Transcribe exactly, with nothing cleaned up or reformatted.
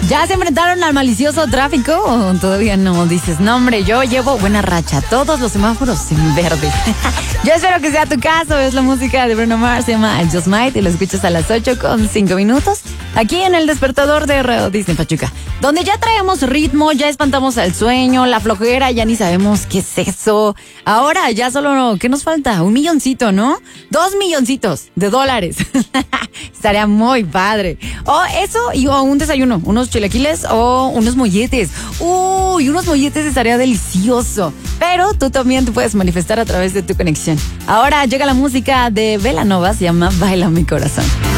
¿Ya se enfrentaron al malicioso tráfico o todavía no? Dices, no hombre, yo llevo buena racha, todos los semáforos en verde. Yo espero que sea tu caso. Es la música de Bruno Mars, se llama Just Might y lo escuchas a las ocho con cinco minutos aquí en el despertador de Radio Disney Pachuca, donde ya traemos ritmo, ya espantamos al sueño, la flojera, ya ni sabemos qué es eso. Ahora ya solo, ¿qué nos falta? Un milloncito, ¿no? Dos milloncitos de dólares. Estaría muy padre. O eso y o un desayuno, unos chilaquiles o unos molletes. Uy, unos molletes estaría delicioso. Pero tú también te puedes manifestar a través de tu conexión. Ahora llega la música de Belanova, se llama Baila mi corazón.